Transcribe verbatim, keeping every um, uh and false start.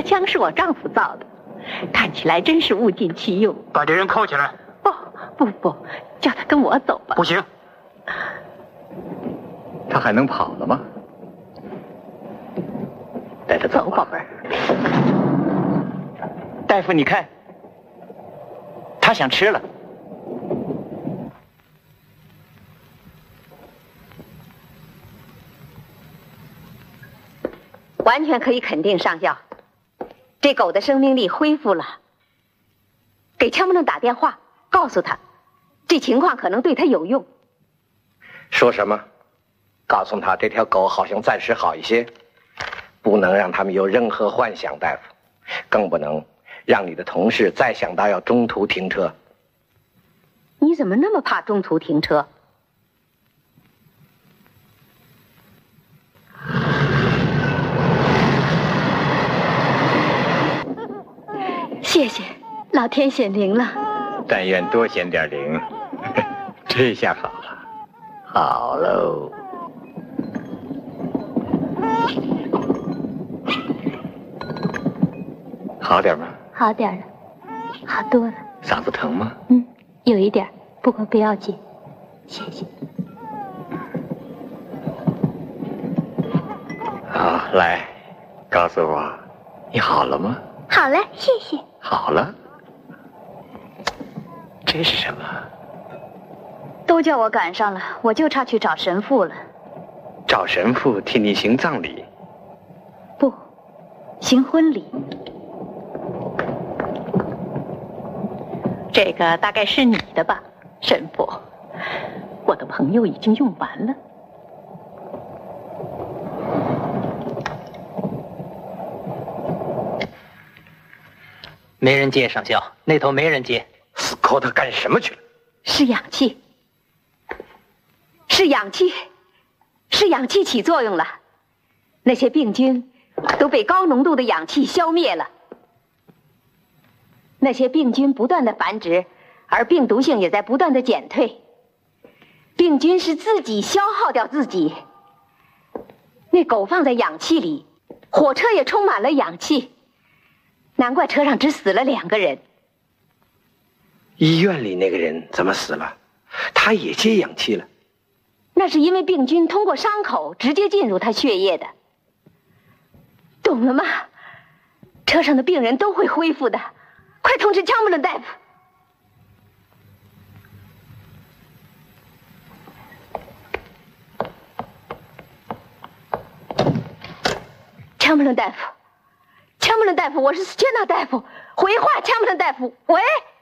枪是我丈夫造的，看起来真是物尽其用。 把这人铐起来。 哦，不不，叫他跟我走吧。 不行。 他还能跑了吗？带他走， 宝贝儿。 大夫，你看，他想吃了。 完全可以肯定，上校，这狗的生命力恢复了。给枪木伦打电话，告诉他，这情况可能对他有用。 说什么？告诉他这条狗好像暂时好一些，不能让他们有任何幻想，大夫，更不能让你的同事再想到要中途停车。 你怎么那么怕中途停车？谢谢，老天显灵了。 但愿多显点灵。这下好了，好喽。好点吗？ 好点了，好多了。 嗓子疼吗？ 嗯，有一点，不过不要紧，谢谢。 好，来，告诉我，你好了吗？ 好了，谢谢。 好了。这是什么？ 都叫我赶上了，我就差去找神父了。 找神父替你行葬礼？ 不，行婚礼。 这个大概是你的吧，神父。我的朋友已经用完了。 没人接，上校，那头没人接。 斯科特干什么去了？ 是氧气，是氧气，是氧气起作用了。那些病菌都被高浓度的氧气消灭了。那些病菌不断的繁殖，而病毒性也在不断的减退。病菌是自己消耗掉自己。那狗放在氧气里，火车也充满了氧气。难怪车上只死了两个人。 医院里那个人怎么死了？他也接氧气了。 那是因为病菌通过伤口直接进入他血液的。懂了吗？车上的病人都会恢复的，快通知枪木伦大夫。枪木伦大夫，枪木伦大夫，我是斯切纳大夫，回话，枪木伦大夫，喂。